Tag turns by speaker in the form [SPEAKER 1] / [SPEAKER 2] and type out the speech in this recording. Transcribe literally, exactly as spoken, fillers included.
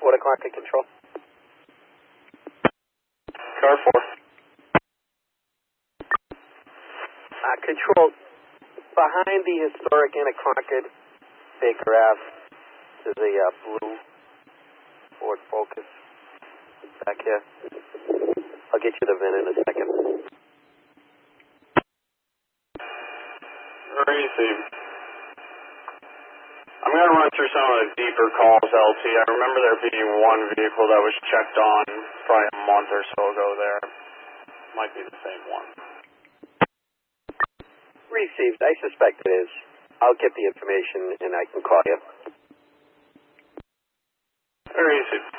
[SPEAKER 1] What o'clock at control?
[SPEAKER 2] Car four.
[SPEAKER 1] Uh, control, behind the historic Anaconquid Baker Ave, there's a uh, blue Ford Focus back here. I'll get you the V I N in a second.
[SPEAKER 2] Received. I'm going to run through some of the deeper calls, L T. I remember there being one vehicle that was checked on probably a month or so ago there. Might be the same one.
[SPEAKER 1] Received. I suspect it is. I'll get the information and I can call you.
[SPEAKER 2] Received.